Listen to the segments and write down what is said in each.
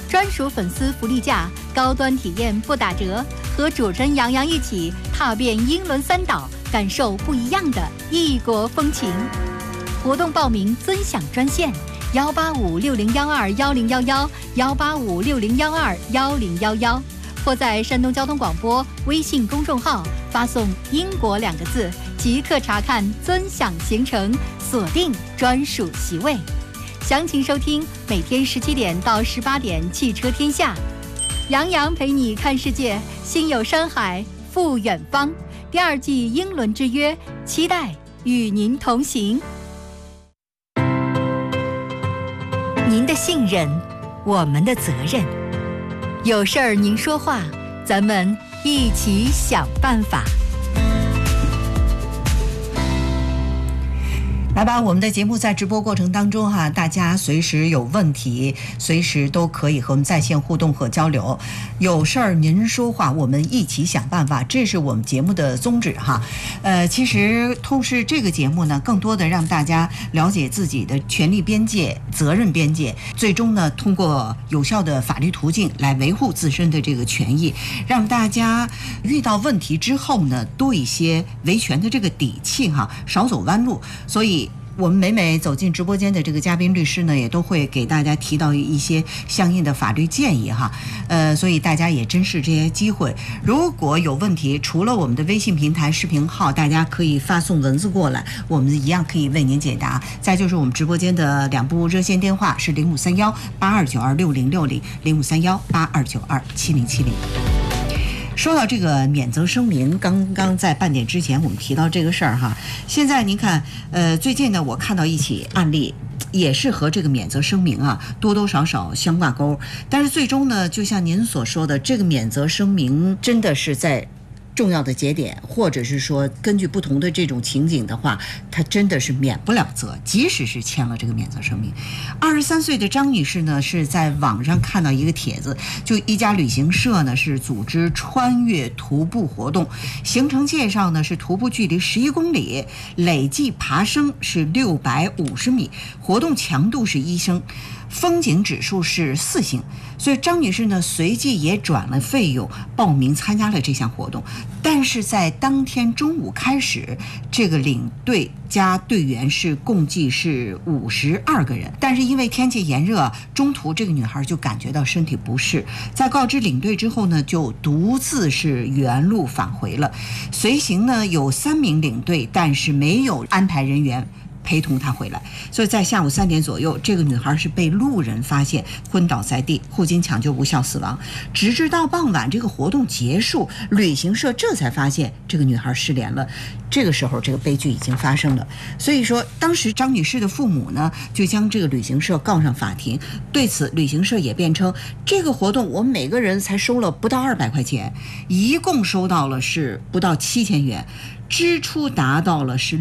专属粉丝福利价，高端体验不打折，和主持人杨洋一起踏遍英伦三岛，感受不一样的异国风情。活动报名尊享专线18560121011，18560121011，或在山东交通广播微信公众号发送“英国”2个字，即刻查看尊享行程，锁定专属席位。详情收听每天17点到18点《汽车天下》，杨洋陪你看世界，心有山海赴远方。第2季英伦之约，期待与您同行。您的信任，我们的责任。有事儿您说话，咱们一起想办法。 来吧，我们的节目在直播过程当中大家随时有问题，随时都可以和我们在线互动和交流。有事儿您说话，我们一起想办法，这是我们节目的宗旨其实透视这个节目呢，更多的让大家了解自己的权利边界、责任边界，最终呢，通过有效的法律途径来维护自身的这个权益，让大家遇到问题之后呢，多一些维权的这个底气少走弯路。所以我们每走进直播间的这个嘉宾律师呢，也都会给大家提到一些相应的法律建议所以大家也珍视这些机会。如果有问题，除了我们的微信平台视频号，大家可以发送文字过来，我们一样可以为您解答。再就是我们直播间的2部热线电话是0531-8292-6060，0531-8292-7070。说到这个免责声明，刚刚在半点之前我们提到这个事儿现在您看，最近呢，我看到一起案例，也是和这个免责声明多多少少相挂钩，但是最终呢，就像您所说的，这个免责声明真的是在重要的节点，或者是说根据不同的这种情景的话，他真的是免不了责，即使是签了这个免责声明。23岁的张女士呢，是在网上看到一个帖子，就一家旅行社呢是组织穿越徒步活动，行程介绍呢是徒步距离11公里，累计爬升是650米，活动强度是1星，风景指数是4星。所以张女士呢随即也转了费用报名参加了这项活动。但是在当天中午开始，这个领队加队员是共计是52个人，但是因为天气炎热，中途这个女孩就感觉到身体不适，在告知领队之后呢，就独自是原路返回了。随行呢有3名领队，但是没有安排人员陪同她回来，所以在下午3点左右，这个女孩是被路人发现昏倒在地，后经抢救无效死亡。直至到傍晚，这个活动结束，旅行社这才发现这个女孩失联了。这个时候，这个悲剧已经发生了。所以说，当时张女士的父母呢，就将这个旅行社告上法庭。对此，旅行社也辩称，这个活动我们每个人才收了不到200块钱，一共收到了是不到7000元。支出达到了是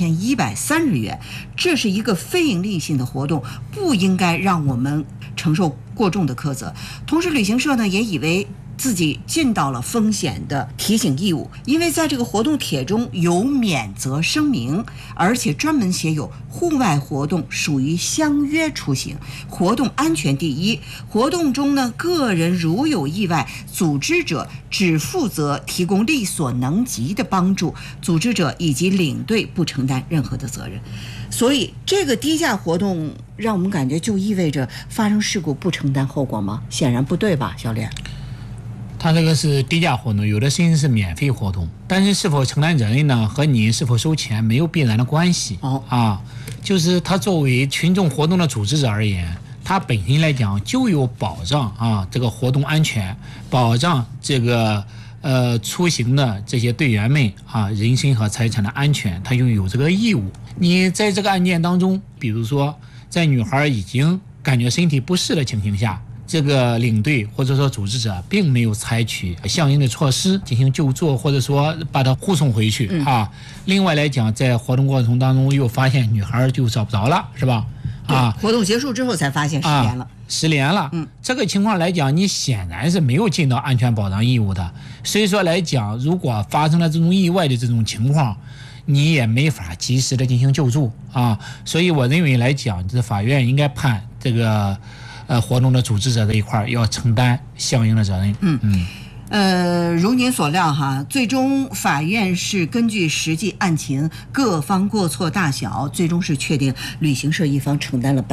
6130元，这是一个非盈利性的活动，不应该让我们承受过重的苛责。同时，旅行社呢也以为自己尽到了风险的提醒义务，因为在这个活动帖中有免责声明，而且专门写有户外活动属于相约出行，活动安全第一，活动中呢个人如有意外，组织者只负责提供力所能及的帮助，组织者以及领队不承担任何的责任。所以这个低价活动让我们感觉就意味着发生事故不承担后果吗？显然不对吧，小脸？ 它这个是低价活动，有的事情是免费活动，但是是否承担责任呢，和你是否收钱没有必然的关系。就是它作为群众活动的组织者而言，它本身来讲就有保障这个活动安全，保障这个出行的这些队员们人身和财产的安全，它就有这个义务。你在这个案件当中，比如说在女孩已经感觉身体不适的情形下，这个领队或者说组织者并没有采取相应的措施进行救助，或者说把她护送回去另外来讲，在活动过程当中又发现女孩就找不着了，是吧？ 活动结束之后才发现失联了。这个情况来讲，你显然是没有尽到安全保障义务的。所以说来讲，如果发生了这种意外的这种情况，你也没法及时的进行救助所以我认为来讲，这法院应该判这个活动的组织者这一块要承担相应的责任。 如您所料哈，最终法院是根据实际案情、各方过错大小，最终是确定旅行社一方承担了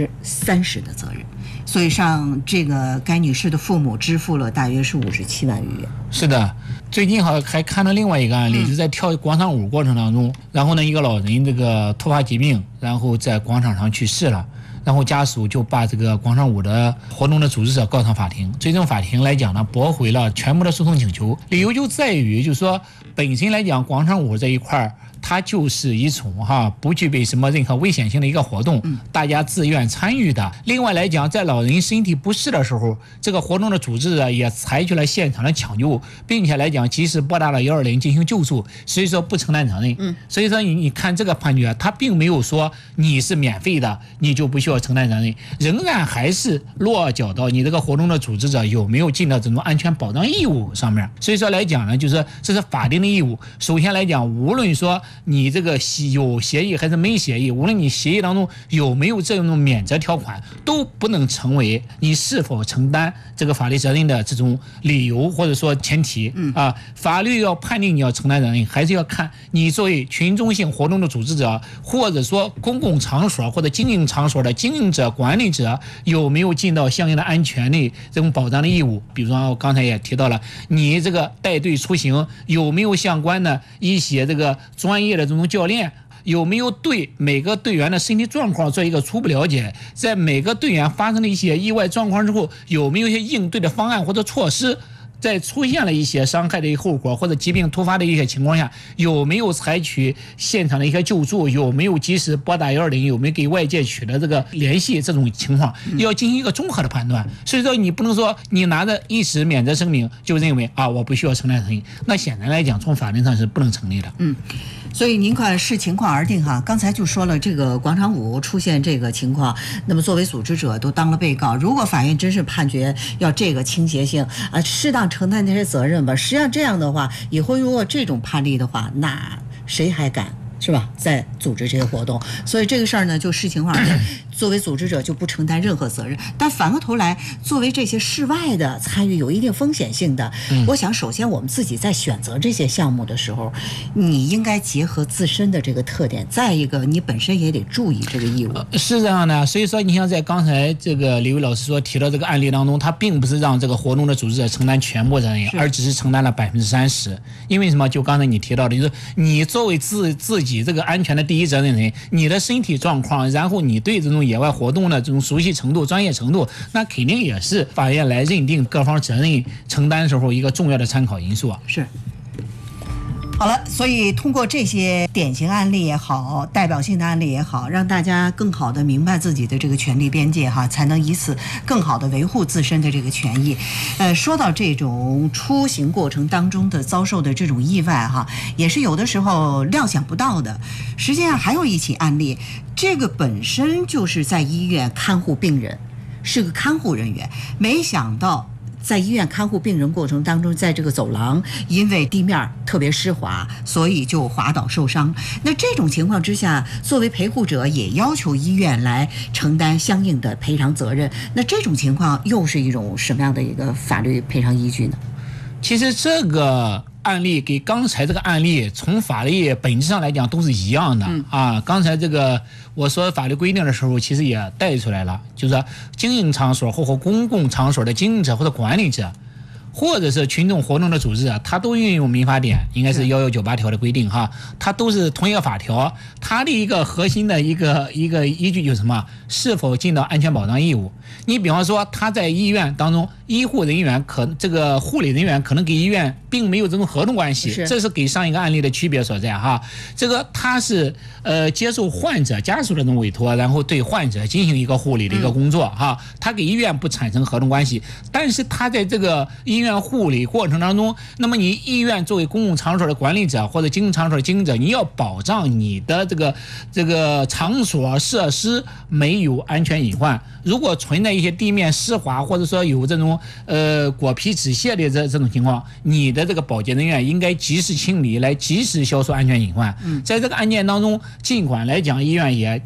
30%的责任，所以上这个该女士的父母支付了大约是57万余元。 是的，最近还看到另外一个案例，就在跳广场舞过程当中，然后呢，一个老人这个突发疾病，然后在广场上去世了。然后家属就把这个广场舞的活动的组织者告上法庭，最终法庭来讲呢，驳回了全部的诉讼请求，理由就在于就是说本身来讲广场舞这一块它就是一种不具备什么任何危险性的一个活动，大家自愿参与的。另外来讲，在老人身体不适的时候，这个活动的组织者也采取了现场的抢救，并且来讲及时拨打了120进行救助，所以说不承担责任。所以说你看这个判决，他并没有说你是免费的你就不需要承担责任，仍然还是落脚到你这个活动的组织者有没有尽到这种安全保障义务上面。所以说来讲呢，就是这是法定的义务。首先来讲，无论说你这个有协议还是没协议，无论你协议当中有没有这种免责条款，都不能成为你是否承担这个法律责任的这种理由或者说前提。法律要判定你要承担责任，还是要看你作为群众性活动的组织者，或者说公共场所或者经营场所的经营者、管理者有没有尽到相应的安全的这种保障的义务。比如说我刚才也提到了，你这个带队出行有没有相关的一些这个专业的这种教练，有没有对每个队员的身体状况做一个初步了解，在每个队员发生了一些意外状况之后，有没有一些应对的方案或者措施，在出现了一些伤害的一个后果或者疾病突发的一些情况下，有没有采取现场的一些救助，有没有及时拨打120，有没有给外界取得这个联系，这种情况要进行一个综合的判断。所以说你不能说你拿着一纸免责声明就认为我不需要承担责任，那显然来讲从法律上是不能成立的。 所以您看视情况而定哈。刚才就说了这个广场舞出现这个情况，那么作为组织者都当了被告，如果法院真是判决要这个倾斜性适当承担这些责任吧，实际上这样的话，以后如果这种判例的话，那谁还敢是吧在组织这些活动？所以这个事儿呢就视情况而定，作为组织者就不承担任何责任。但反过头来，作为这些室外的参与有一定风险性的，我想首先我们自己在选择这些项目的时候，你应该结合自身的这个特点，再一个你本身也得注意这个义务。 是这样的，所以说你像在刚才这个李伟老师所提到这个案例当中，他并不是让这个活动的组织者承担全部责任，而只是承担了30%。因为什么？就刚才你提到的，就是你作为自己这个安全的第一责任人，你的身体状况，然后你对这种野外活动的这种熟悉程度、专业程度，那肯定也是法院来认定各方责任承担时候一个重要的参考因素啊。 是。好了，所以通过这些典型案例也好，代表性的案例也好，让大家更好的明白自己的这个权利边界哈，才能以此更好的维护自身的这个权益。说到这种出行过程当中的遭受的这种意外哈，也是有的时候料想不到的。实际上还有一起案例，这个本身就是在医院看护病人，是个看护人员，没想到在医院看护病人过程当中，在这个走廊因为地面特别湿滑，所以就滑倒受伤。那这种情况之下，作为陪护者也要求医院来承担相应的赔偿责任。那这种情况又是一种什么样的一个法律赔偿依据呢？ 其实这个案例跟刚才这个案例从法律本质上来讲都是一样的刚才这个我说法律规定的时候其实也带出来了，就是经营场所或公共场所的经营者或者管理者，或者是群众活动的组织，它都运用民法典，应该是1198条的规定哈，它都是同一个法条，它的一个核心的一个依据就是什么？是否尽到安全保障义务？你比方说他在医院当中，医护人员这个护理人员可能跟医院并没有这种合同关系，这是给上一个案例的区别所在哈。这个他是接受患者家属的这种委托，然后对患者进行一个护理的一个工作哈，他跟医院不产生合同关系，但是他在这个医院护理过程当中，那么你医院作为公共场所的管理者或者经营场所的经营者，你要保障你的这个场所设施没有安全隐患，如果存在一些地面湿滑或者说有这种果皮止泻的这种情况，你的这个保洁人员应该及时清理，来及时消除安全隐患。在这个案件当中，尽管来讲医院也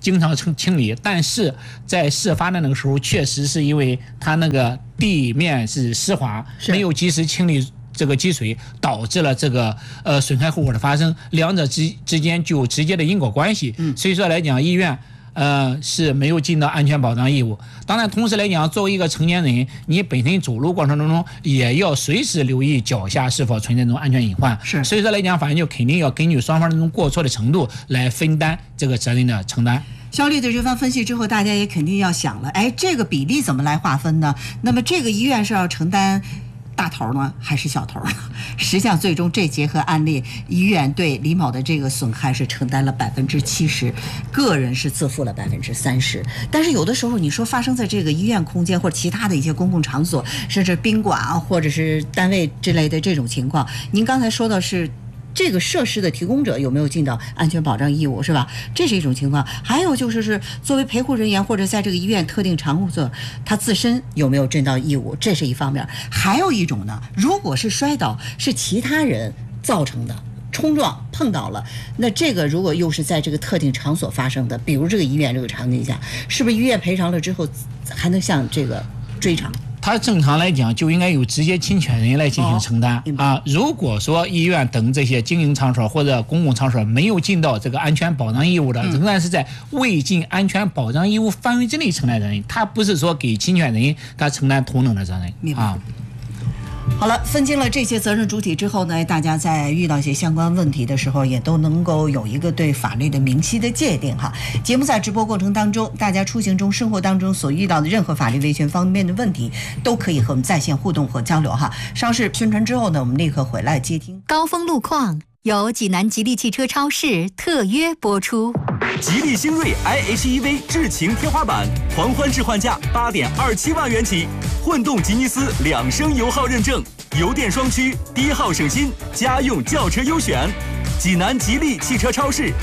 经常清理，但是在事发的那个时候，确实是因为它那个地面是湿滑，没有及时清理这个积水，导致了这个损害后果的发生，两者之间就有直接的因果关系。所以说来讲，医院是没有尽到安全保障义务。当然，同时来讲，作为一个成年人，你本身走路过程当中也要随时留意脚下是否存在这种安全隐患。 是， 所以说来讲，法院就肯定要根据双方这种过错的程度来分担这个责任的承担。 肖律的这番分析之后，大家也肯定要想了，哎，这个比例怎么来划分呢？那么这个医院是要承担大头呢，还是小头呢？实际上，最终这结合案例，医院对李某的这个损害是承担了70%，个人是自负了30%。但是有的时候，你说发生在这个医院空间或者其他的一些公共场所，甚至宾馆啊，或者是单位之类的这种情况，您刚才说的是这个设施的提供者有没有尽到安全保障义务，是吧？这是一种情况。还有就是作为陪护人员或者在这个医院特定场所，他自身有没有尽到义务，这是一方面。还有一种呢，如果是摔倒是其他人造成的，冲撞碰到了，那这个如果又是在这个特定场所发生的，比如这个医院这个场景下，是不是医院赔偿了之后还能向这个追偿？ 他正常来讲就应该由直接侵权人来进行承担啊。如果说医院等这些经营场所或者公共场所没有尽到这个安全保障义务的，仍然是在未尽安全保障义务范围之内承担责任，他不是说给侵权人他承担同等的责任啊。 好了，分清了这些责任主体之后呢，大家在遇到一些相关问题的时候，也都能够有一个对法律的明晰的界定哈。节目在直播过程当中，大家出行中、生活当中所遇到的任何法律维权方面的问题，都可以和我们在线互动和交流哈。稍事宣传之后呢，我们立刻回来接听。 高峰路况由济南吉利汽车超市特约播出。 吉利星瑞 iHEV 智擎天花板狂欢置换价8.27万元起，混动吉尼斯2升油耗认证，油电双驱，低耗省心，家用轿车优选。济南吉利汽车超市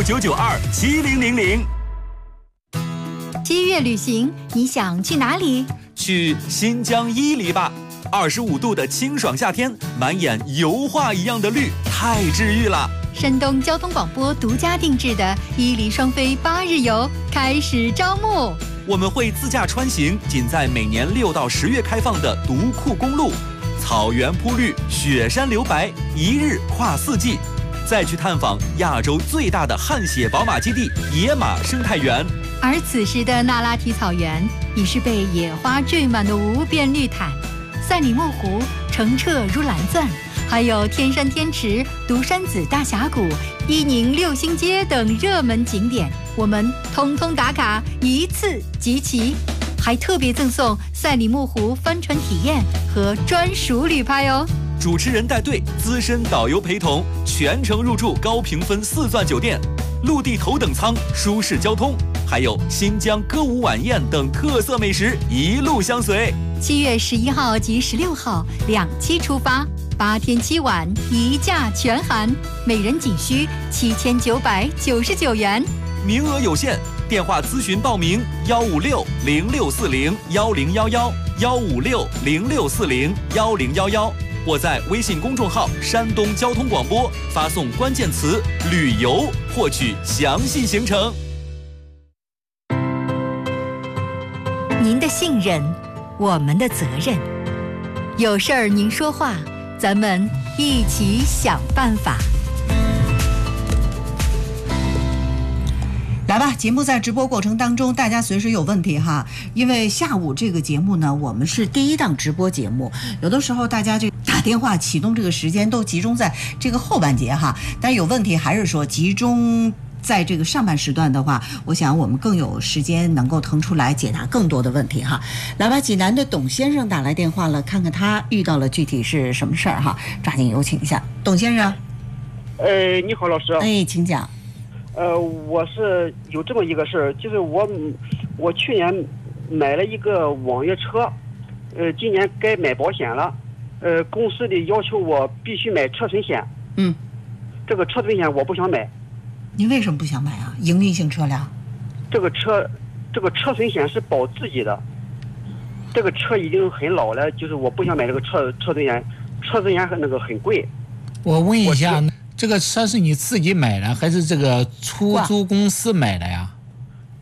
69927000。 7月旅行，你想去哪里？ 去新疆伊犁吧。25度的清爽夏天，满眼油画一样的绿，太治愈了。 山东交通广播独家定制的伊犁双飞8日游开始招募， 我们会自驾穿行仅在每年6到10月开放的独库公路，草原铺绿，雪山留白，1日跨4季，再去探访亚洲最大的汗血宝马基地野马生态园。 而此时的那拉提草原已是被野花缀满的无边绿毯，赛里木湖澄澈如蓝钻，还有天山天池、独山子大峡谷、伊宁六星街等热门景点，我们通通打卡，一次集齐，还特别赠送赛里木湖帆船体验和专属旅拍哦。 主持人带队，资深导游陪同，全程入住高评分4钻酒店，陆地头等舱，舒适交通，还有新疆歌舞晚宴等特色美食一路相随。 7月11号及16号2期出发，8天7晚一价全含，每人仅需7999元， 名额有限，电话咨询报名15606401011，15606401011，或在微信公众号山东交通广播发送关键词旅游获取详细行程。 您的信任，我们的责任，有事儿您说话，咱们一起想办法。 来吧，节目在直播过程当中，大家随时有问题哈。因为下午这个节目呢，我们是第一档直播节目，有的时候大家这打电话启动这个时间都集中在这个后半节哈，但有问题还是说集中在这个上半时段的话，我想我们更有时间能够腾出来解答更多的问题哈。来吧，济南的董先生打来电话了，看看他遇到了具体是什么事儿哈，抓紧有请一下董先生。 你好，老师。 哎，请讲。 我是有这么一个事儿，就是我去年买了一个网约车，今年该买保险了，公司里要求我必须买车损险。这个车损险我不想买。 你为什么不想买啊？营运性车辆。 这个车损险是保自己的，这个车已经很老了，就是我不想买这个车损险，车损险很贵。 我问一下，这个车是你自己买的还是这个出租公司买的呀？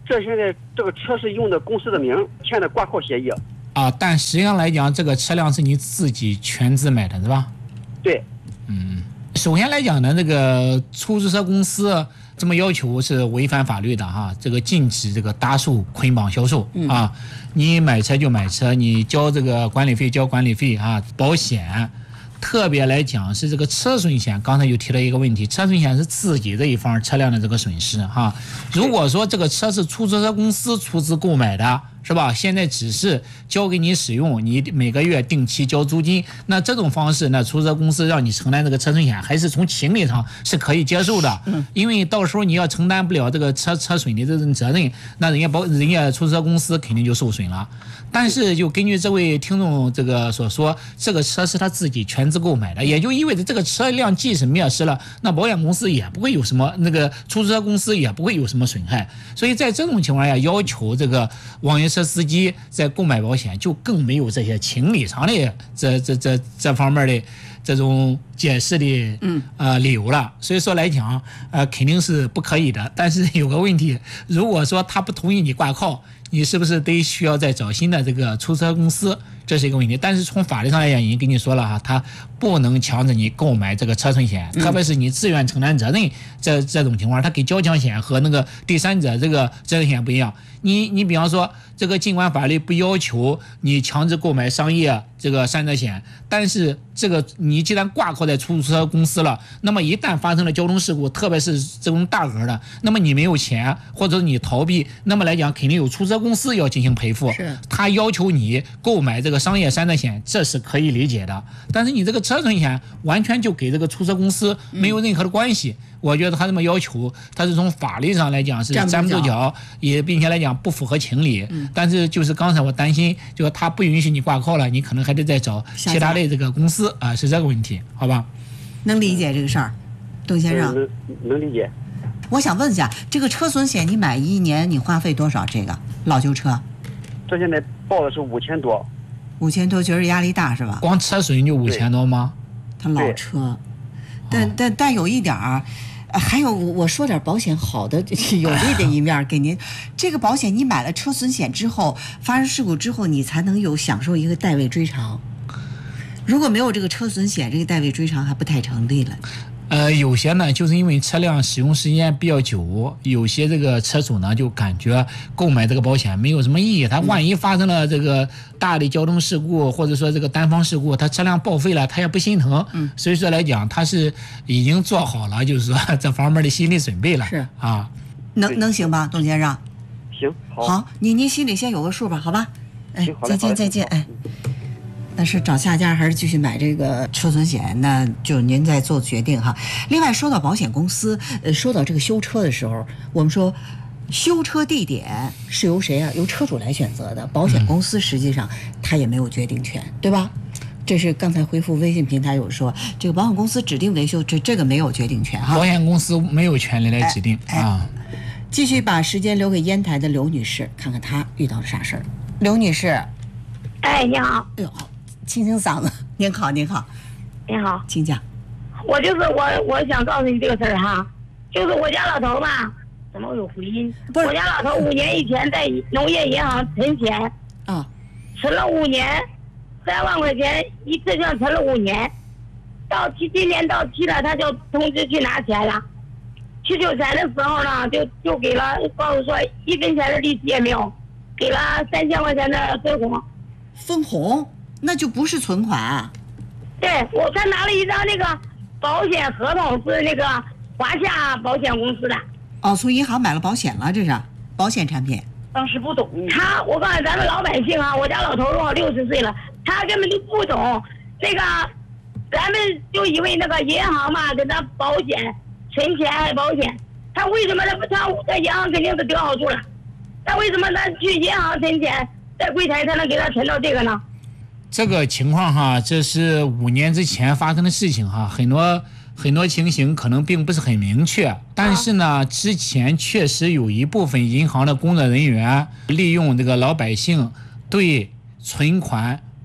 这现在这个车是用的公司的名，签的挂靠协议。 啊，但实际上来讲，这个车辆是你自己全资买的，是吧？ 对。 首先来讲呢，这个出租车公司这么要求是违反法律的哈，这个禁止这个大数捆绑销售啊，你买车就买车，你交这个管理费交管理费啊，保险。特别来讲是这个车损险，刚才又提了一个问题，车损险是自己这一方车辆的这个损失哈。如果说这个车是出租车公司出资购买的，是吧？现在只是交给你使用，你每个月定期交租金，那这种方式呢，出租车公司让你承担这个车损险，还是从情理上是可以接受的。因为到时候你要承担不了这个车损的这种责任，那人家出租车公司肯定就受损了。但是就根据这位听众这个所说，这个车是他自己全资购买的，也就意味着这个车辆即使灭失了，那保险公司也不会有什么，那个出租车公司也不会有什么损害。所以在这种情况下，要求这个网约车司机在购买保险，就更没有这些情理上的这方面的这种解释的理由了。所以说来讲，肯定是不可以的。但是有个问题，如果说他不同意你挂靠，你是不是得需要再找新的这个出租车公司？这是一个问题。但是从法律上来讲，已经跟你说了哈，他不能强制你购买这个车损险，特别是你自愿承担责任这种情况，他给交强险和那个第三者这个责任险不一样。你比方说，这个尽管法律不要求你强制购买商业这个三者险，但是这个你既然挂靠在出租车公司了，那么一旦发生了交通事故，特别是这种大额的，那么你没有钱或者你逃避，那么来讲肯定有出租车公司要进行赔付。他要求你购买这个商业三者险，这是可以理解的。但是你这个车损险完全就给这个出租车公司没有任何的关系。我觉得他这么要求，他是从法律上来讲是站不住脚，也并且来讲不符合情理。但是就是刚才我担心，就是他不允许你挂靠了，你可能还得再找其他的这个公司啊，是这个问题，好吧？ 能理解这个事儿，董先生。 能理解。 我想问一下，这个车损险你买一年你花费多少？这个老旧车？ 这现在报的是5000多。 5000多，觉得压力大是吧？ 光车损就5000多吗？ 他老车，但有一点儿。还有我说点保险好的有利的一面给您。这个保险你买了车损险之后，发生事故之后，你才能有享受一个代位追偿。如果没有这个车损险，这个代位追偿还不太成立了。 有些呢，就是因为车辆使用时间比较久，有些这个车主呢就感觉购买这个保险没有什么意义。他万一发生了这个大的交通事故，或者说这个单方事故，他车辆报废了，他也不心疼。所以说来讲，他是已经做好了，就是说这方面的心理准备了。 是啊， 能行吧，董先生？ 行， 好，您心里先有个数吧，好吧？哎，再见，哎。但是找下家还是继续买这个车损险，那就您再做决定哈。另外说到保险公司，说到这个修车的时候，我们说修车地点是由谁啊？由车主来选择的，保险公司实际上他也没有决定权，对吧？这是刚才回复微信平台有说，这个保险公司指定维修，这个没有决定权哈。 保险公司没有权利来指定啊。 继续把时间留给烟台的刘女士，看看她遇到了啥事儿。刘女士， 哎，你好。 哎呦。清清嗓子，您好，您好， 您好， 请讲。 我就是我想告诉你这个事儿哈，就是我家老头吧，怎么有回音？不是，我家老头5年以前在农业银行存钱，存了5年，3万块钱一次性存了5年，到期今年到期了，他就通知去拿钱了。去取钱的时候呢，就给了，告诉说1分钱的利息也没有，给了3000块钱的分红。 分红？那就不是存款。 对，他拿了一张那个保险合同，是那个华夏保险公司的。 哦，从银行买了保险了，这是保险产品。 当时不懂。我告诉咱们老百姓啊，我家老头儿60岁了，他根本就不懂那个，咱们就以为那个银行嘛，给他保险存钱还保险，他为什么他在银行肯定是得好处了，他为什么他去银行存钱，在柜台才能给他存到这个呢？ 这个情况哈，这是5年之前发生的事情哈，很多情形可能并不是很明确，但是呢，之前确实有一部分银行的工作人员利用这个老百姓对存款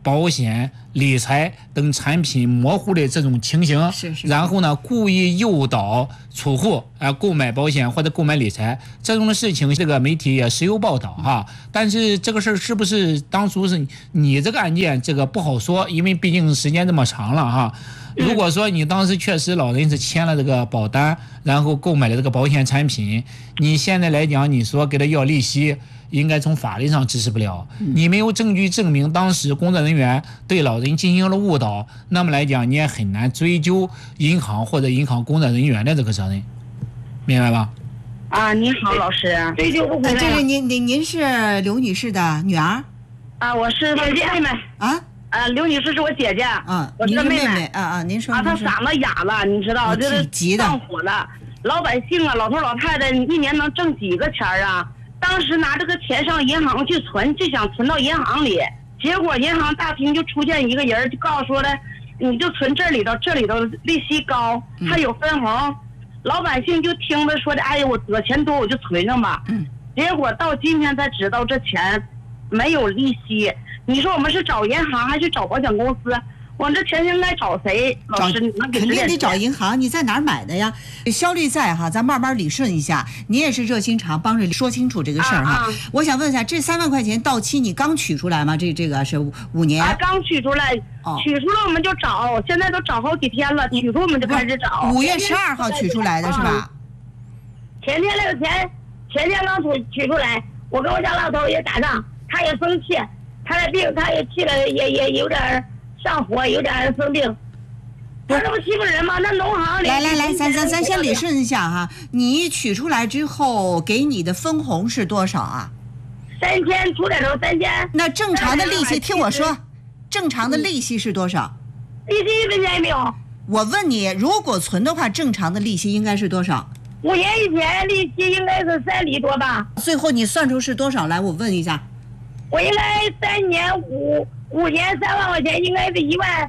保险、理财等产品模糊的这种情形，然后呢，故意诱导储户购买保险或者购买理财这种的事情，这个媒体也时有报道哈。但是这个事儿是不是当初是你这个案件，这个不好说，因为毕竟时间这么长了哈。如果说你当时确实老人是签了这个保单，然后购买了这个保险产品，你现在来讲，你说给他要利息，应该从法律上支持不了。你没有证据证明当时工作人员对老人进行了误导，那么来讲你也很难追究银行或者银行工作人员的这个责任，明白吧？ 啊，你好，老师，追究不回来。 这是您是刘女士的女儿？ 啊，我是姐姐妹妹。刘女士是我姐姐。我是妹妹。 您说。 她嗓子哑了，你知道，就是上火了。老百姓啊，老头老太太，一年能挣几个钱啊？当时拿这个钱上银行去存，就想存到银行里，结果银行大厅就出现一个人，就告诉说的，你就存这里头利息高，还有分红。老百姓就听着说的，哎呀，我钱多我就存上吧。结果到今天才知道这钱没有利息。你说我们是找银行还是找保险公司？我这钱应该找谁？老师，你能给肯定得找银行。你在哪儿买的呀？肖律在哈，咱慢慢理顺一下。你也是热心肠，帮着说清楚这个事儿哈。我想问一下，这3万块钱到期你刚取出来吗？这个是5年。 刚取出来，取出来我们就找，现在都找好几天了，取出我们就开始找。 5月12号取出来的是吧？ 前天那个钱，前天刚取出来，我跟我家老头也打仗，他也生气，他的病他也气了，也有点上火，有点生病。他这不欺负人吗？那农行里来，咱先理顺一下哈。你取出来之后给你的分红是多少啊 ？3000出点头，3000。 那正常的利息，听我说，正常的利息是多少？ 利息1分钱也没有。 我问你，如果存的话，正常的利息应该是多少 ？5年以前利息应该是3厘多吧。 最后你算出是多少来？我问一下。 我应该3年5年3万块钱，应该是1万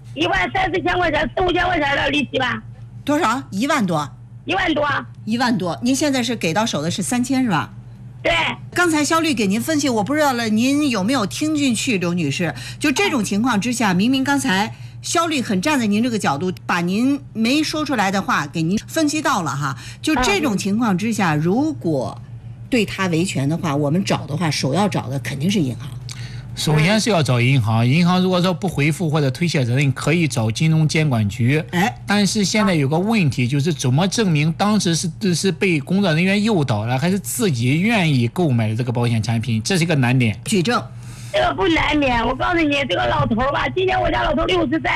3、4千块钱，4、5千块钱的利息吧？ 多少？1万多。 1万多。 1万多。您现在是给到手的是3000是吧？ 对。 刚才肖律给您分析，我不知道了，您有没有听进去，刘女士？就这种情况之下，明明刚才肖律很站在您这个角度，把您没说出来的话给您分析到了哈。就这种情况之下，如果对他维权的话，我们找的话，首要找的肯定是银行。 首先是要找银行，银行如果说不回复或者推卸责任，可以找金融监管局。但是现在有个问题，就是怎么证明当时是被工作人员诱导了，还是自己愿意购买的这个保险产品，这是一个难点。 举证。 这个不难免，我告诉你，这个老头吧，今年我家老头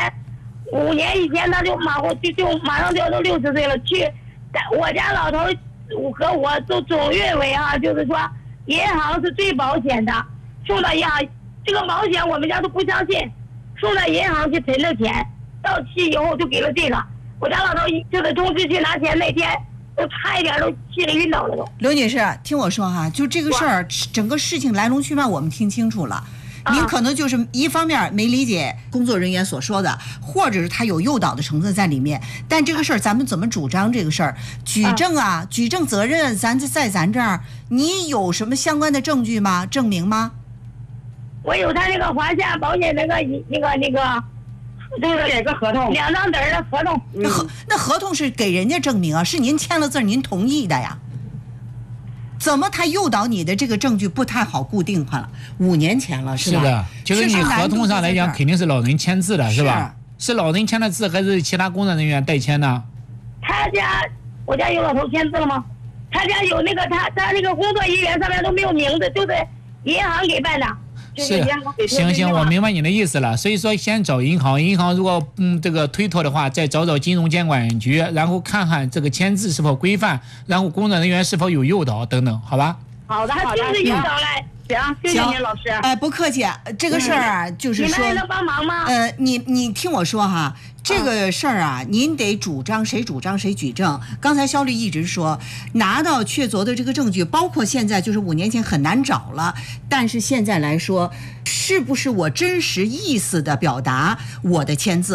63，5年以前他就马上就要都60岁了。我家老头和我都总认为就是说银行是最保险的，送到银行这个保险我们家都不相信，送到银行去存了钱，到期以后就给了这个。我家老头就是通知去拿钱那天，都差一点都气得晕倒了都。 刘女士，听我说哈，就这个事儿，整个事情来龙去脉我们听清楚了。您可能就是一方面没理解工作人员所说的，或者是他有诱导的成分在里面。但这个事儿咱们怎么主张这个事儿？举证举证责任咱在咱这儿，你有什么相关的证据吗？证明吗？ 我有他那个华夏保险那个，就是给个合同，2张纸的合同。 那合同是给人家证明啊，是您签了字，您同意的呀。怎么他诱导你的这个证据不太好固定化了？5年前了，是吧？ 是的，就是你合同上来讲，肯定是老人签字的，是吧？是老人签的字，还是其他工作人员代签的？ 我家有老头签字了吗？他家有那个他那个工作人员上面都没有名字，就是银行给办的。 是，行，我明白你的意思了。所以说，先找银行，银行如果这个推脱的话，再找金融监管局，然后看看这个签字是否规范，然后工作人员是否有诱导等等，好吧？ 好的，就是诱导来。行，谢谢您老师。 不客气。这个事儿就是说， 你们能帮忙吗？ 你听我说哈，这个事儿您得主张谁举证。刚才肖律一直说，拿到确凿的这个证据，包括现在就是5年前很难找了，但是现在来说，是不是我真实意思的表达我的签字？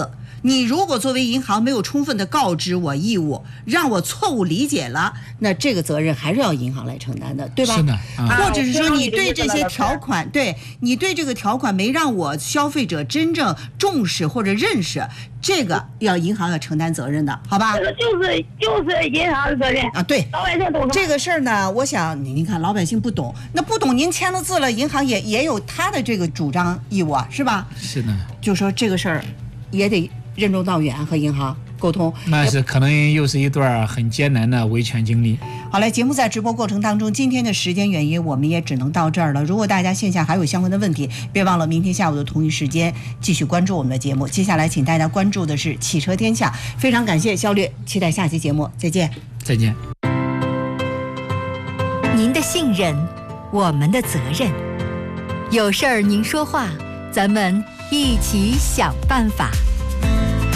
你如果作为银行没有充分的告知我义务，让我错误理解了，那这个责任还是要银行来承担的，对吧？ 是的。 或者是说你对这些条款，对你对这个条款没让我消费者真正重视或者认识，这个银行要承担责任的，好吧？ 这个就是银行的责任啊，对， 老百姓懂这个事儿呢。我想您看老百姓不懂，那不懂您签了字了，银行也有他的这个主张义务啊，是吧？ 是的， 就说这个事儿也得任重道远和银行沟通， 那是可能又是一段很艰难的维权经历。 好了，节目在直播过程当中，今天的时间原因，我们也只能到这儿了。如果大家线下还有相关的问题，别忘了明天下午的同一时间继续关注我们的节目。接下来，请大家关注的是汽车天下。非常感谢肖略，期待下期节目，再见。 再见。 您的信任，我们的责任。有事儿您说话，咱们一起想办法。